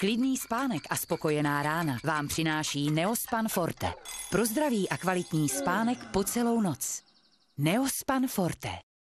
Klidný spánek a spokojená rána vám přináší Neospan Forte. Pro zdravý a kvalitní spánek po celou noc. Neospan Forte.